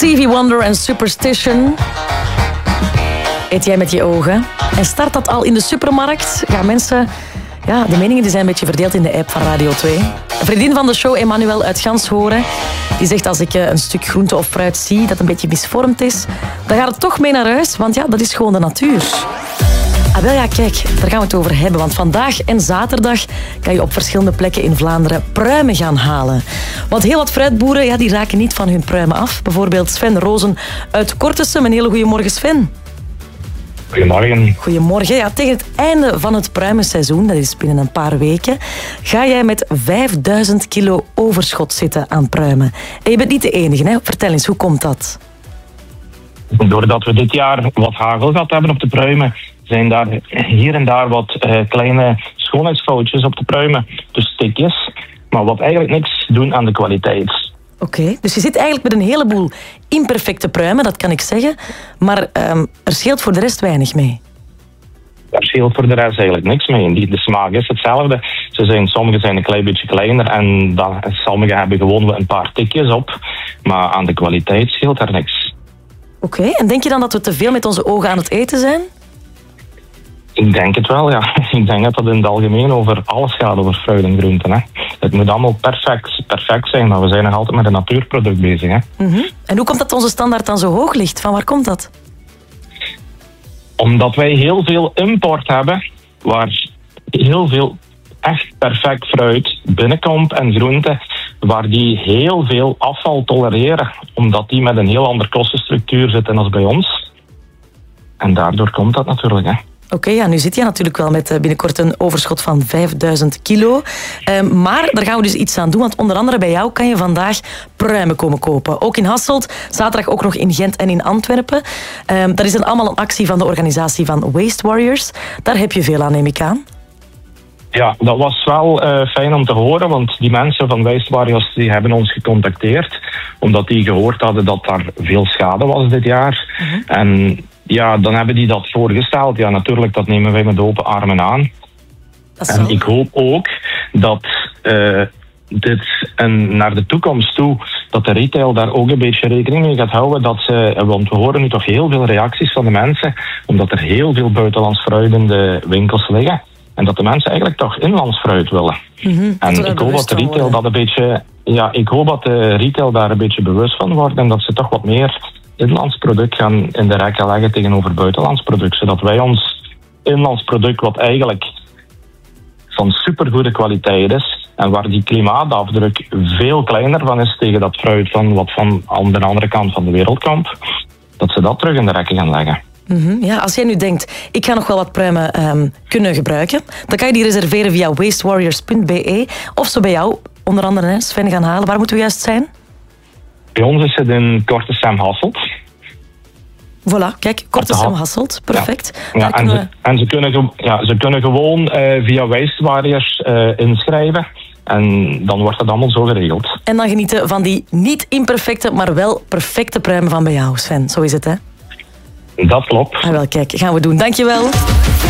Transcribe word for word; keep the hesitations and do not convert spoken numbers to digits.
Stevie Wonder en Superstition. Eet jij met je ogen? En start dat al in de supermarkt? Gaan mensen... Ja, de meningen die zijn een beetje verdeeld in de app van Radio twee. Een vriendin van de show, Emmanuel uit Ganshoren, die zegt als ik een stuk groente of fruit zie dat een beetje misvormd is, dan gaat het toch mee naar huis, want ja, dat is gewoon de natuur. Ah, wel ja, kijk, daar gaan we het over hebben. Want vandaag en zaterdag kan je op verschillende plekken in Vlaanderen pruimen gaan halen. Want heel wat fruitboeren ja, die raken niet van hun pruimen af. Bijvoorbeeld Sven Rozen uit Kortesum. Een hele goede morgen, Sven. Goedemorgen. Goedemorgen. Ja, tegen het einde van het pruimenseizoen, dat is binnen een paar weken, ga jij met vijfduizend kilo overschot zitten aan pruimen. En je bent niet de enige, hè? Vertel eens, hoe komt dat? Doordat we dit jaar wat hagel gehad hebben op de pruimen, zijn daar hier en daar wat uh, kleine schoonheidsfoutjes op de pruimen. Dus stikjes, maar wat eigenlijk niks doen aan de kwaliteit. Oké, okay, dus je zit eigenlijk met een heleboel imperfecte pruimen, dat kan ik zeggen. Maar um, er scheelt voor de rest weinig mee. Er scheelt voor de rest eigenlijk niks mee. De smaak is hetzelfde. Ze zijn, sommige zijn een klein beetje kleiner en dan, sommige hebben gewoon een paar tikjes op. Maar aan de kwaliteit scheelt er niks. Oké, okay, en denk je dan dat we te veel met onze ogen aan het eten zijn? Ik denk het wel, ja. Ik denk dat dat in het algemeen over alles gaat, over fruit en groenten. Hè. Het moet allemaal perfect, perfect zijn, maar we zijn nog altijd met een natuurproduct bezig. Hè. Mm-hmm. En hoe komt dat onze standaard dan zo hoog ligt? Van waar komt dat? Omdat wij heel veel import hebben, waar heel veel echt perfect fruit binnenkomt en groenten, waar die heel veel afval tolereren, omdat die met een heel andere kostenstructuur zitten als bij ons. En daardoor komt dat natuurlijk, hè. Oké, okay, ja, nu zit je natuurlijk wel met binnenkort een overschot van vijfduizend kilo. Um, maar daar gaan we dus iets aan doen, want onder andere bij jou kan je vandaag pruimen komen kopen. Ook in Hasselt, zaterdag ook nog in Gent en in Antwerpen. Um, dat is dan allemaal een actie van de organisatie van Waste Warriors. Daar heb je veel aan, neem ik aan. Ja, dat was wel uh, fijn om te horen, want die mensen van Waste Warriors die hebben ons gecontacteerd, omdat die gehoord hadden dat daar veel schade was dit jaar. Uh-huh. En ja, dan hebben die dat voorgesteld. Ja, natuurlijk, dat nemen wij met open armen aan. En ik hoop ook dat uh, dit en naar de toekomst toe, dat de retail daar ook een beetje rekening mee gaat houden. Dat ze, want we horen nu toch heel veel reacties van de mensen, omdat er heel veel buitenlands fruit in de winkels liggen. En dat de mensen eigenlijk toch inlands fruit willen. Mm-hmm, en ik hoop dat de retail dat een beetje, ja, ik hoop dat de retail daar een beetje bewust van wordt en dat ze toch wat meer inlands product gaan in de rekken leggen tegenover buitenlands product. Zodat wij ons inlands product, wat eigenlijk van supergoede kwaliteit is en waar die klimaatafdruk veel kleiner van is tegen dat fruit van wat van aan de andere kant van de wereld komt, dat ze dat terug in de rekken gaan leggen. Mm-hmm. Ja, als jij nu denkt, ik ga nog wel wat pruimen um, kunnen gebruiken, dan kan je die reserveren via wastewarriors punt b e of zo bij jou, onder andere hè, Sven, gaan halen. Waar moeten we juist zijn? Bij ons is het in Kortesum Hasselt. Voilà, kijk, Kortesum Hasselt, perfect. Ja, ja, en, ze, we... en ze, kunnen, ja, ze kunnen gewoon uh, via Waste Warriors uh, inschrijven. En dan wordt dat allemaal zo geregeld. En dan genieten van die niet imperfecte, maar wel perfecte pruimen van bij jou, Sven. Zo is het, hè? Dat klopt. Ah, wel, kijk, gaan we doen. Dankjewel.